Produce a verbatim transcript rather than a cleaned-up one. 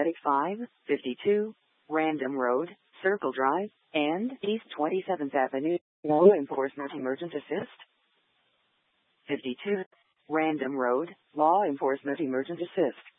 Paramedic five fifty-two, Random Road, Circle Drive, and East twenty-seventh Avenue. Law Enforcement Emergent Assist. fifty-two, Random Road, Law Enforcement Emergent Assist.